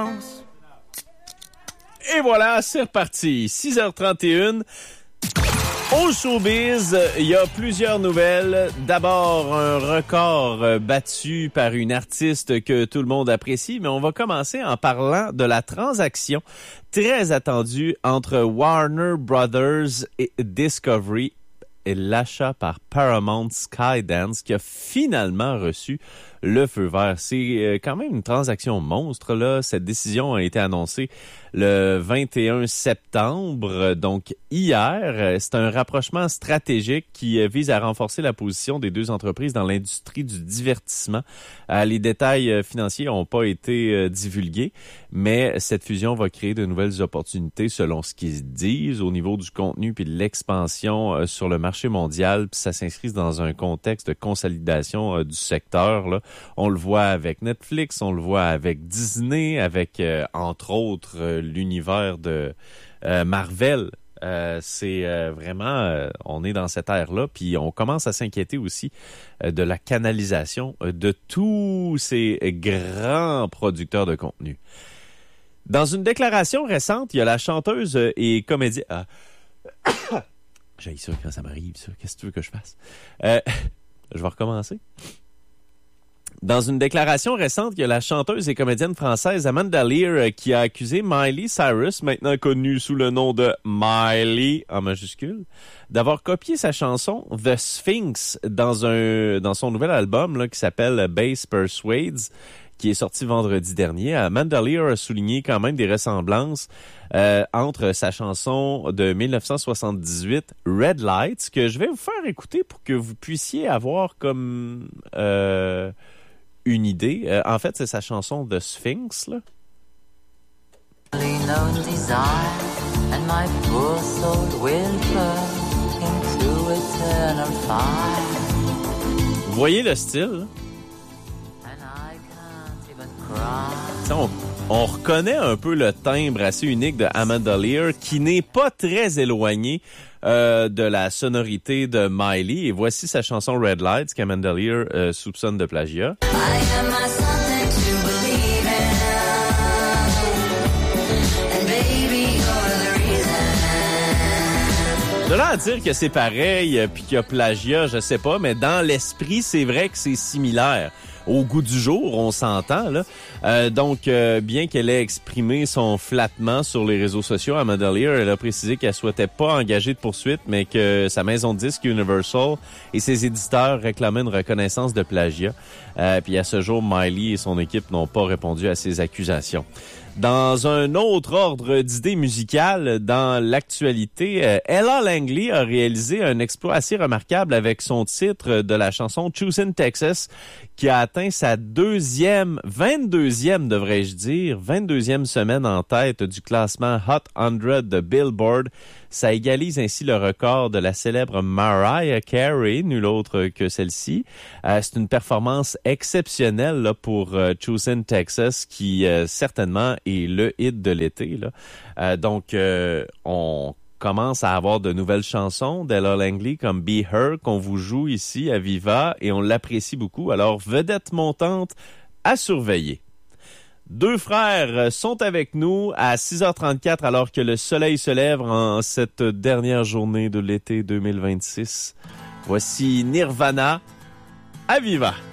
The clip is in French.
Et voilà, c'est reparti. 6h31. Au showbiz, il y a plusieurs nouvelles. D'abord, un record battu par une artiste que tout le monde apprécie, mais on va commencer en parlant de la transaction très attendue entre Warner Brothers et Discovery et l'achat par Paramount Skydance qui a finalement reçu le feu vert. C'est quand même une transaction monstre, là. Cette décision a été annoncée le 21 septembre, donc hier. C'est un rapprochement stratégique qui vise à renforcer la position des deux entreprises dans l'industrie du divertissement. Les détails financiers n'ont pas été divulgués, mais cette fusion va créer de nouvelles opportunités selon ce qu'ils disent au niveau du contenu puis de l'expansion sur le marché mondial. Puis ça s'inscrit dans un contexte de consolidation du secteur, là. On le voit avec Netflix, on le voit avec Disney, avec, entre autres, l'univers de Marvel. C'est vraiment, on est dans cette ère-là, puis on commence à s'inquiéter aussi de la canalisation de tous ces grands producteurs de contenu. Dans une déclaration récente, il y a la chanteuse et comédienne... J'ai ça quand ça m'arrive, ça. Qu'est-ce que tu veux que je fasse? Je vais recommencer. Dans une déclaration récente, il y a la chanteuse et comédienne française Amanda Lear qui a accusé Miley Cyrus, maintenant connue sous le nom de Miley en majuscule, d'avoir copié sa chanson The Sphinx dans son nouvel album là, qui s'appelle Bass Persuades, qui est sorti vendredi dernier. Amanda Lear a souligné quand même des ressemblances entre sa chanson de 1978, Red Lights, que je vais vous faire écouter pour que vous puissiez avoir comme une idée. En fait, c'est sa chanson The Sphinx, là. Vous voyez le style, là? On reconnaît un peu le timbre assez unique de Amanda Lear qui n'est pas très éloigné de la sonorité de Miley. Et voici sa chanson Red Lights qu'Amanda Lear soupçonne de plagiat. De là à dire que c'est pareil puis qu'il y a plagiat, je sais pas, mais dans l'esprit, c'est vrai que c'est similaire. Au goût du jour, on s'entend, là. Donc, bien qu'elle ait exprimé son flattement sur les réseaux sociaux, Amanda Lear, elle a précisé qu'elle souhaitait pas engager de poursuite, mais que sa maison de disques Universal et ses éditeurs réclamaient une reconnaissance de plagiat. Puis à ce jour, Miley et son équipe n'ont pas répondu à ces accusations. Dans un autre ordre d'idées musicales, dans l'actualité, Ella Langley a réalisé un exploit assez remarquable avec son titre de la chanson Choosing Texas, qui a atteint sa 22e semaine en tête du classement Hot 100 de Billboard. Ça égalise ainsi le record de la célèbre Mariah Carey, nul autre que celle-ci. C'est une performance exceptionnelle là, pour Choosing Texas, qui certainement est le hit de l'été, là. Donc, on commence à avoir de nouvelles chansons d'Ella Langley comme Be Her qu'on vous joue ici à Viva et on l'apprécie beaucoup. Alors, vedette montante à surveiller. Deux frères sont avec nous à 6h34 alors que le soleil se lève en cette dernière journée de l'été 2026. Voici Nirvana à Viva.